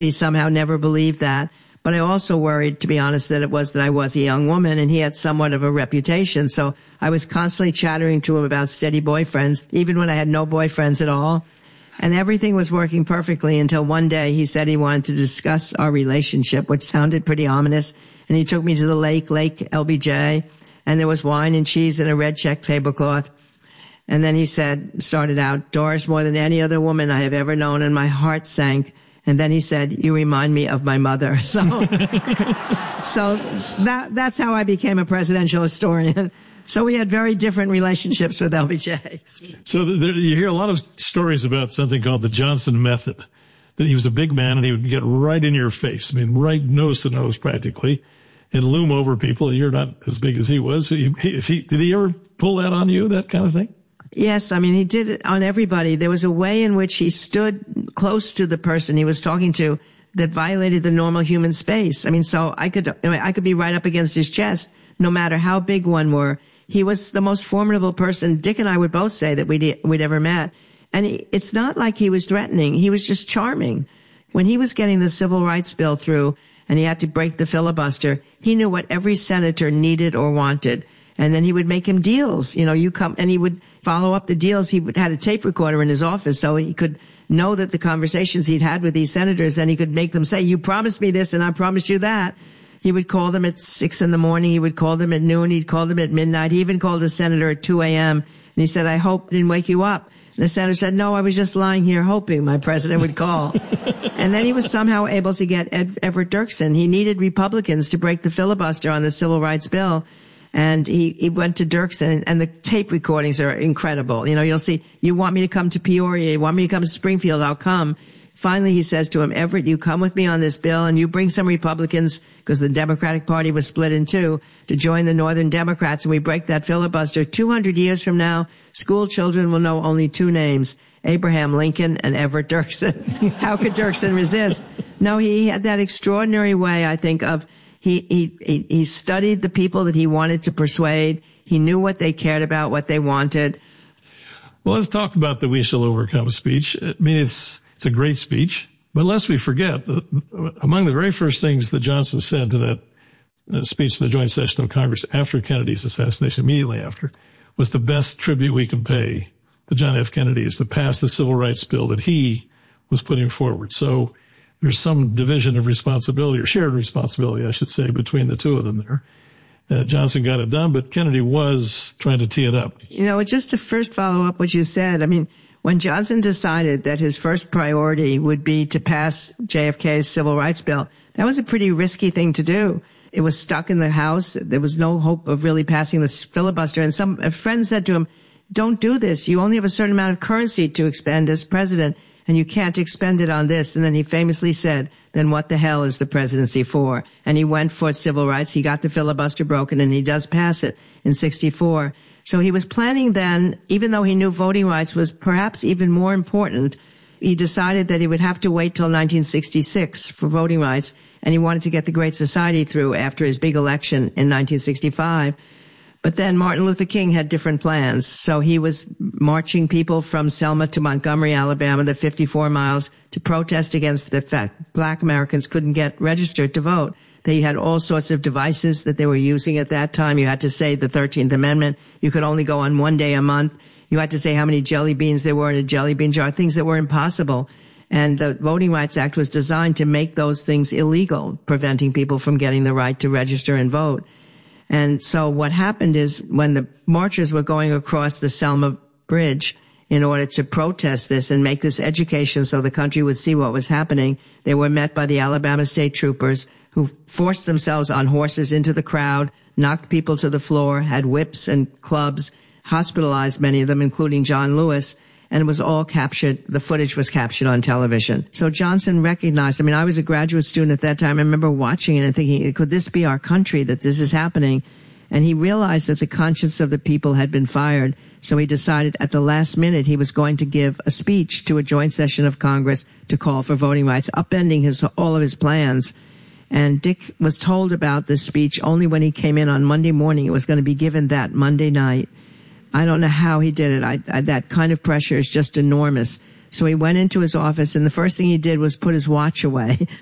He somehow never believed that. But I also worried, to be honest, that I was a young woman and he had somewhat of a reputation. So I was constantly chattering to him about steady boyfriends, even when I had no boyfriends at all. And everything was working perfectly until one day he said he wanted to discuss our relationship, which sounded pretty ominous. And he took me to the Lake LBJ, and there was wine and cheese and a red check tablecloth. And then he started out, Doris, more than any other woman I have ever known, and my heart sank. And then he said, you remind me of my mother. So, that's how I became a presidential historian. So we had very different relationships with LBJ. So you hear a lot of stories about something called the Johnson method, that he was a big man and he would get right in your face. I mean, right nose to nose practically, and loom over people. You're not as big as he was. Did he ever pull that on you, that kind of thing? Yes, I mean, he did it on everybody. There was a way in which he stood close to the person he was talking to that violated the normal human space. I mean, so I could be right up against his chest, no matter how big one were. He was the most formidable person. Dick and I would both say that we'd ever met. And it's not like he was threatening. He was just charming. When he was getting the civil rights bill through and he had to break the filibuster, he knew what every senator needed or wanted. And then he would make him deals. You come, and he would follow up the deals. He had a tape recorder in his office so he could know that the conversations he'd had with these senators, and he could make them say, you promised me this and I promised you that. He would call them at 6 a.m. He would call them at noon. He'd call them at midnight. He even called a senator at 2 a.m. And he said, I hope I didn't wake you up. And the senator said, no, I was just lying here hoping my president would call. And then he was somehow able to get Everett Dirksen. He needed Republicans to break the filibuster on the civil rights bill. And he went to Dirksen, and the tape recordings are incredible. You'll see, you want me to come to Peoria, you want me to come to Springfield, I'll come. Finally, he says to him, Everett, you come with me on this bill and you bring some Republicans, because the Democratic Party was split in two, to join the Northern Democrats, and we break that filibuster. 200 years from now, school children will know only two names, Abraham Lincoln and Everett Dirksen. How could Dirksen resist? No, he had that extraordinary way, I think, of he studied the people that he wanted to persuade. He knew what they cared about, what they wanted. Well, let's talk about the We Shall Overcome speech. I mean, it's a great speech, but lest we forget that among the very first things that Johnson said to that speech in the joint session of Congress after Kennedy's assassination, immediately after, was the best tribute we can pay to John F. Kennedy is to pass the civil rights bill that he was putting forward. So there's some division of responsibility, or shared responsibility, I should say, between the two of them there. Johnson got it done, but Kennedy was trying to tee it up. Just to first follow up what you said, I mean, when Johnson decided that his first priority would be to pass JFK's civil rights bill, that was a pretty risky thing to do. It was stuck in the House. There was no hope of really passing this filibuster. And a friend said to him, don't do this. You only have a certain amount of currency to expend as president, and you can't expend it on this. And then he famously said, then what the hell is the presidency for? And he went for civil rights. He got the filibuster broken, and he does pass it in 1964. So he was planning then, even though he knew voting rights was perhaps even more important, he decided that he would have to wait till 1966 for voting rights, and he wanted to get the Great Society through after his big election in 1965. But then Martin Luther King had different plans, so he was marching people from Selma to Montgomery, Alabama, the 54 miles, to protest against the fact black Americans couldn't get registered to vote. They had all sorts of devices that they were using at that time. You had to say the 13th Amendment. You could only go on one day a month. You had to say how many jelly beans there were in a jelly bean jar, things that were impossible. And the Voting Rights Act was designed to make those things illegal, preventing people from getting the right to register and vote. And so what happened is when the marchers were going across the Selma Bridge in order to protest this and make this education so the country would see what was happening, they were met by the Alabama State Troopers, who forced themselves on horses into the crowd, knocked people to the floor, had whips and clubs, hospitalized many of them, including John Lewis, and it was all captured. The footage was captured on television. So Johnson recognized, I was a graduate student at that time. I remember watching it and thinking, could this be our country, that this is happening? And he realized that the conscience of the people had been fired. So he decided at the last minute he was going to give a speech to a joint session of Congress to call for voting rights, upending all of his plans. And Dick was told about this speech only when he came in on Monday morning. It was going to be given that Monday night. I don't know how he did it. That kind of pressure is just enormous. So he went into his office, and the first thing he did was put his watch away